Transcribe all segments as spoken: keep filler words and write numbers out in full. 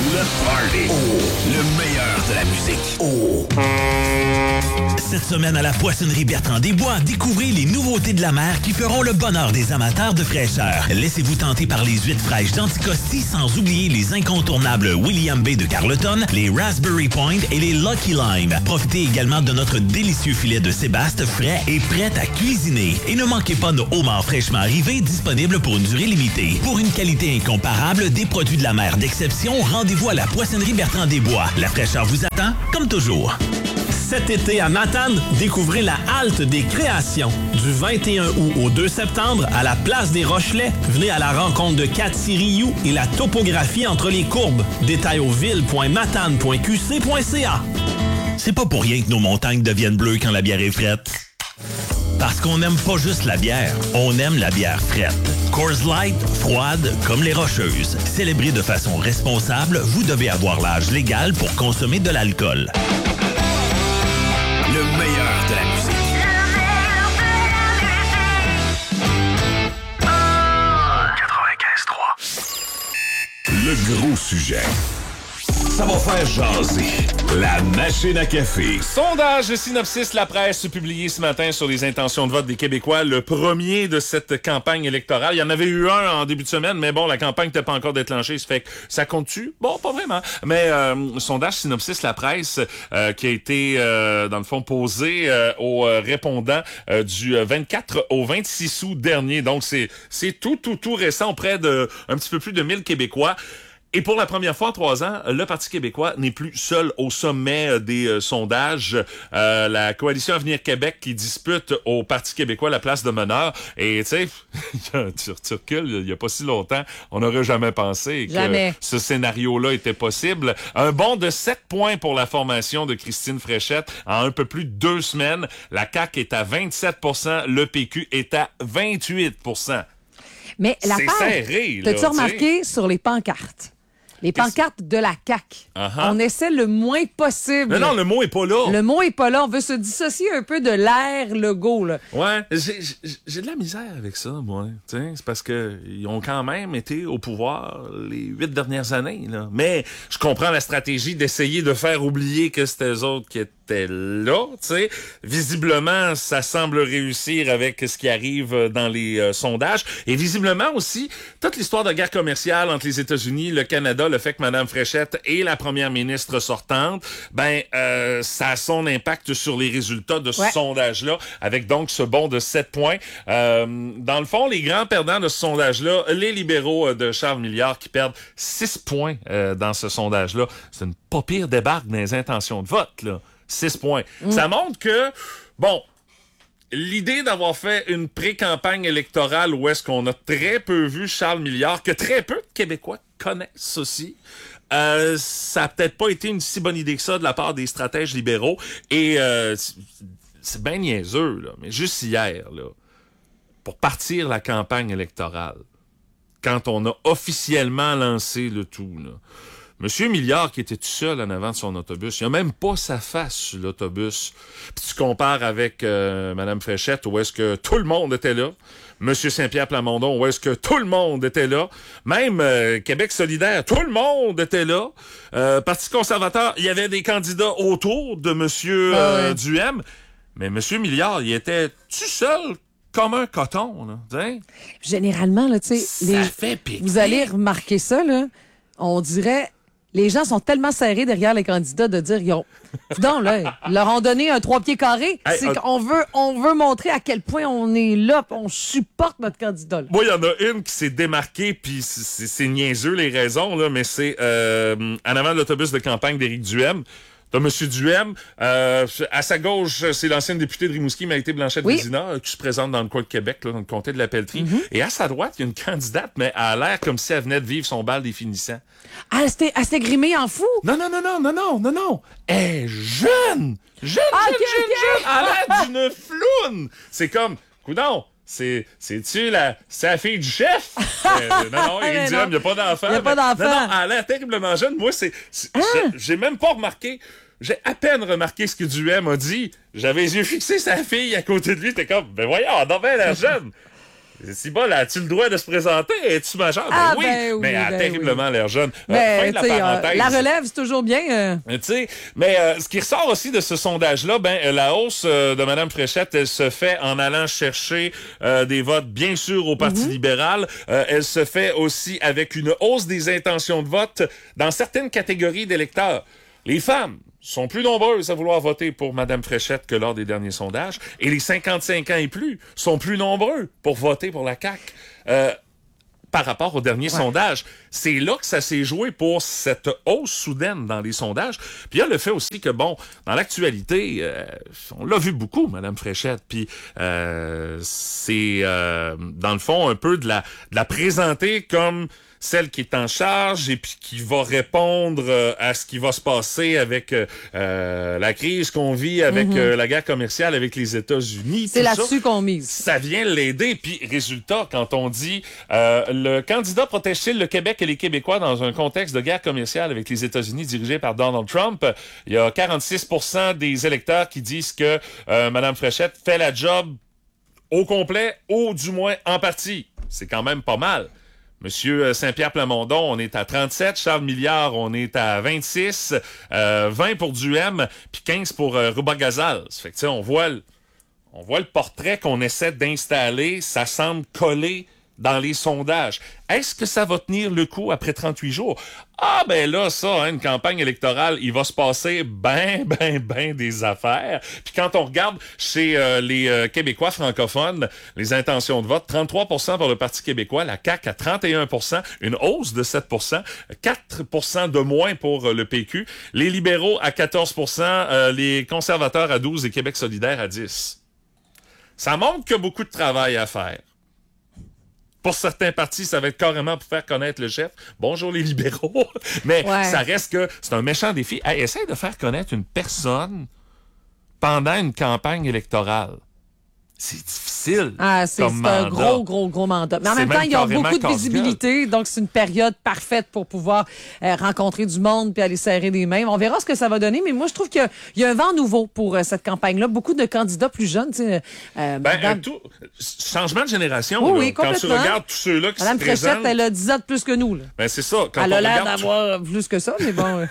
Le Party. Oh, le meilleur de la musique. Oh. Cette semaine à la Poissonnerie Bertrand des Bois, découvrez les nouveautés de la mer qui feront le bonheur des amateurs de fraîcheur. Laissez-vous tenter par les huîtres fraîches d'Anticosti, sans oublier les incontournables William Bay de Carleton, les Raspberry Point et les Lucky Lime. Profitez également de notre délicieux filet de Sébaste frais et prêt à cuisiner. Et ne manquez pas nos homards fraîchement arrivés, disponibles pour une durée limitée. Pour une qualité incomparable, des produits de la mer d'exception, rendez-vous à la Poissonnerie Bertrand des Bois. La fraîcheur vous attend, comme toujours. Cet été à Matane, découvrez la halte des créations. Du vingt et un août au deux septembre, à la place des Rochelais, venez à la rencontre de Cathy Rioux et la topographie entre les courbes. Détails au ville point matane point q c point c a. C'est pas pour rien que nos montagnes deviennent bleues quand la bière est frette. Parce qu'on n'aime pas juste la bière, on aime la bière frette. Coors Light, froide comme les Rocheuses. Célébrée de façon responsable, vous devez avoir l'âge légal pour consommer de l'alcool. Le meilleur de la musique. quatre-vingt-quinze trois. Le gros sujet. Ça va faire jaser. La machine à café. Sondage de Synopsis La Presse publié ce matin sur les intentions de vote des Québécois. Le premier de cette campagne électorale. Il y en avait eu un en début de semaine, mais bon, la campagne n'était pas encore déclenchée. Ça fait que ça compte-tu? Bon, pas vraiment. Mais euh, sondage Synopsis La Presse euh, qui a été, euh, dans le fond, posé euh, aux euh, répondants euh, du vingt-quatre au vingt-six août dernier. Donc, c'est c'est tout, tout, tout récent, auprès de un petit peu plus de mille Québécois. Et pour la première fois en trois ans, le Parti québécois n'est plus seul au sommet des euh, sondages. Euh, la Coalition Avenir Québec qui dispute au Parti québécois la place de meneur. Et tu sais, tu, tu recules, il y a pas si longtemps, on n'aurait jamais pensé que jamais. ce scénario-là était possible. Un bond de sept points pour la formation de Christine Fréchette en un peu plus de deux semaines. La C A Q est à vingt-sept pour cent, le P Q est à vingt-huit pour cent. Mais la C'est part, serré, là. t'as-tu remarqué sur les pancartes? Les pancartes de la C A Q. Uh-huh. On essaie le moins possible. Non, non, le mot est pas là. Le mot est pas là. On veut se dissocier un peu de l'air Legault, là. Ouais, j'ai, j'ai, j'ai de la misère avec ça, moi. T'sais, c'est parce que ils ont quand même été au pouvoir les huit dernières années, là. Mais je comprends la stratégie d'essayer de faire oublier que c'était eux autres qui étaient là, tu sais. Visiblement, ça semble réussir avec ce qui arrive dans les euh, sondages. Et visiblement aussi, toute l'histoire de guerre commerciale entre les États-Unis, le Canada, le fait que Mme Fréchette est la première ministre sortante, ben, euh, ça a son impact sur les résultats de ce Ouais. sondage-là, avec donc ce bond de sept points. Euh, dans le fond, les grands perdants de ce sondage-là, les libéraux de Charles Milliard qui perdent six points euh, dans ce sondage-là. C'est une pas pire débarque dans les intentions de vote, là. six points. Mm. Ça montre que, bon, l'idée d'avoir fait une pré-campagne électorale où est-ce qu'on a très peu vu Charles Milliard, que très peu de Québécois connaissent aussi, euh, ça a peut-être pas été une si bonne idée que ça de la part des stratèges libéraux. Et euh, c'est bien niaiseux, là, mais juste hier, là, pour partir la campagne électorale, quand on a officiellement lancé le tout, là, Monsieur Milliard qui était tout seul en avant de son autobus, il a même pas sa face sur l'autobus. Puis tu compares avec euh, Madame Fréchette où est-ce que tout le monde était là, Monsieur Saint-Pierre Plamondon où est-ce que tout le monde était là, même euh, Québec solidaire, tout le monde était là. Euh, Parti conservateur, il y avait des candidats autour de Monsieur Ah euh, ouais. Duhem, mais Monsieur Milliard, il était tout seul comme un coton, là. T'sais? Généralement, là, tu sais, Ça les... fait piquer. vous allez remarquer ça, là. On dirait, les gens sont tellement serrés derrière les candidats de dire, ils ont, donc, là, ils leur ont donné un trois pieds carrés. Hey, C'est euh, qu'on veut, on veut montrer à quel point on est là, pis on supporte notre candidat, là. Moi, il y en a une qui s'est démarquée, puis c'est, c'est, c'est niaiseux les raisons, là, mais c'est euh, en avant de l'autobus de campagne d'Éric Duhem. T'as M. Duhem. Euh, à sa gauche, c'est l'ancienne députée de Rimouski, Maïté Blanchette-Vézina, Oui. euh, qui se présente dans le coin de Québec, là, dans le comté de la Pelletrie. Mm-hmm. Et à sa droite, il y a une candidate, mais elle a l'air comme si elle venait de vivre son bal des finissants. Ah, c'était, elle s'était grimée en fou. Non, non, non, non, non, non, non, non. Elle est jeune! Jeune, Ah, jeune, ok, jeune, ok. jeune! Elle a l'air d'une floune! C'est comme, coudonc, c'est, c'est-tu la, c'est la fille du chef? euh, non, non, Mais Éric non. Duhem, il n'y a pas d'enfant. Il y a pas mais- d'enfant. Non, non, elle a l'air terriblement jeune. Moi, c'est, c'est- Ah. j'ai, j'ai même pas remarqué. J'ai à peine remarqué ce que Duhem a dit. J'avais les yeux fixés sur sa fille à côté de lui. T'es comme, ben voyons, on a bien l'air jeune. Si bon, là, as-tu le droit de se présenter? Es-tu majeur? Ah, ben oui, ben oui, mais elle a ben terriblement oui. l'air jeune. Euh, Mais, fin de la tu sais, euh, parenthèse. la relève, c'est toujours bien. euh. Tu sais, mais euh, ce qui ressort aussi de ce sondage-là, ben euh, la hausse euh, de Mme Fréchette, elle se fait en allant chercher euh, des votes, bien sûr, au Parti Mm-hmm. libéral. Euh, elle se fait aussi avec une hausse des intentions de vote dans certaines catégories d'électeurs. Les femmes sont plus nombreuses à vouloir voter pour Mme Fréchette que lors des derniers sondages, et les cinquante-cinq ans et plus sont plus nombreux pour voter pour la C A Q. Euh, par rapport au dernier Ouais. sondage. C'est là que ça s'est joué pour cette hausse soudaine dans les sondages. Puis il y a le fait aussi que, bon, dans l'actualité, euh, on l'a vu beaucoup, Mme Fréchette, puis euh, c'est, euh, dans le fond, un peu de la, de la présenter comme celle qui est en charge et puis qui va répondre euh, à ce qui va se passer avec euh, la crise qu'on vit, avec mm-hmm. euh, la guerre commerciale avec les États-Unis. C'est là-dessus qu'on mise. Ça vient l'aider. Puis, résultat, quand on dit euh, le candidat protège-t-il le Québec et les Québécois dans un contexte de guerre commerciale avec les États-Unis dirigé par Donald Trump, il y a quarante-six pour cent des électeurs qui disent que euh, Mme Fréchette fait la job au complet ou du moins en partie. C'est quand même pas mal. Monsieur Saint-Pierre Plamondon, on est à trente-sept. Charles Milliard, on est à vingt-six. Euh, vingt pour Duhem, puis quinze pour euh, Ruba-Gazal. Ça fait que, tu sais, on voit le, on voit le portrait qu'on essaie d'installer. Ça semble coller dans les sondages. Est-ce que ça va tenir le coup après trente-huit jours? Ah, ben là, ça, hein, une campagne électorale, il va se passer ben, ben, ben des affaires. Puis quand on regarde chez euh, les euh, Québécois francophones, les intentions de vote, trente-trois pour cent pour le Parti québécois, la C A Q à trente et un pour cent, une hausse de sept pour cent, quatre pour cent de moins pour euh, le P Q, les libéraux à quatorze pour cent, euh, les conservateurs à douze pour cent et Québec solidaire à dix pour cent. Ça montre qu'il y a beaucoup de travail à faire. Pour certains partis, ça va être carrément pour faire connaître le chef. Bonjour les libéraux. Mais ouais. ça reste que c'est un méchant défi. Hey, essaye de faire connaître une personne pendant une campagne électorale. C'est difficile. Ah, c'est, c'est un gros, gros, gros mandat. Mais en c'est même temps, même ils ont beaucoup de casse-gueule. visibilité, donc c'est une période parfaite pour pouvoir euh, rencontrer du monde puis aller serrer des mains. On verra ce que ça va donner, mais moi, je trouve qu'il y a, il y a un vent nouveau pour euh, cette campagne-là. Beaucoup de candidats plus jeunes. Tu sais, euh, ben, Madame... tout, changement de génération. Oui, là. oui, quand tu regardes tous ceux-là qui Madame se présentent... Fréchette, elle a dix ans de plus que nous. Là. Ben, c'est ça. Quand elle on a l'air regarde d'avoir tout... plus que ça, mais bon...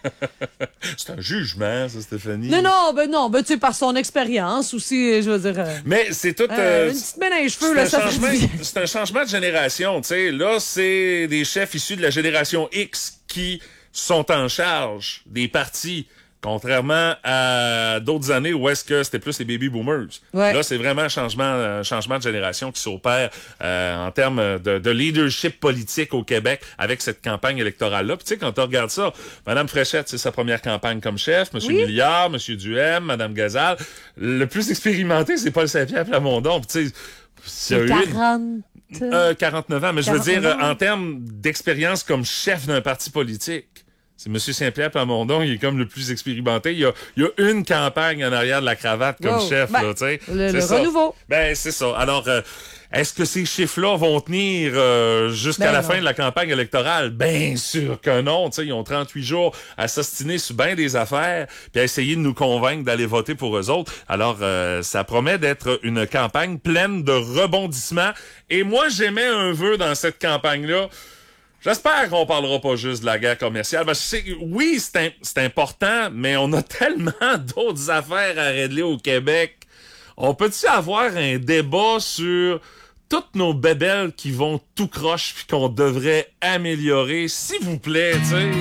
c'est un jugement, ça, Stéphanie. Non, non, ben non, ben tu sais, par son expérience aussi, je veux dire... Euh... Mais c'est tout... Euh, Euh, une petite mène à les cheveux, c'est, là, un ça changement, fait... c'est un changement de génération, tu sais. Là, c'est des chefs issus de la génération X qui sont en charge des partis, contrairement à d'autres années où est-ce que c'était plus les baby boomers. Ouais. Là, c'est vraiment un changement, un changement de génération qui s'opère euh, en termes de, de leadership politique au Québec avec cette campagne électorale-là. Puis tu sais, quand on regarde ça, Mme Fréchette, c'est sa première campagne comme chef, M. Oui. Milliard, M. Duhem, Mme Gazal. Le plus expérimenté, c'est Paul Saint-Pierre Plamondon. Puis tu sais, c'est quarante... Euh, quarante-neuf ans, mais je veux dire, ans. en termes d'expérience comme chef d'un parti politique, c'est M. Saint-Pierre Plamondon, il est comme le plus expérimenté. Il y a, il y a une campagne en arrière de la cravate comme wow. chef, ben, là, tu sais. Le, c'est le ça. renouveau. Ben, c'est ça. Alors, euh, est-ce que ces chiffres-là vont tenir euh, jusqu'à ben la non. fin de la campagne électorale? Bien sûr que non. Tu sais, ils ont trente-huit jours à s'ostiner sur bien des affaires puis à essayer de nous convaincre d'aller voter pour eux autres. Alors, euh, ça promet d'être une campagne pleine de rebondissements. Et moi, j'émets un vœu dans cette campagne-là. J'espère qu'on parlera pas juste de la guerre commerciale. Parce que c'est, oui, c'est, un, c'est important, mais on a tellement d'autres affaires à régler au Québec. On peut-tu avoir un débat sur toutes nos bébelles qui vont tout croche puis qu'on devrait améliorer, s'il vous plaît, tu sais?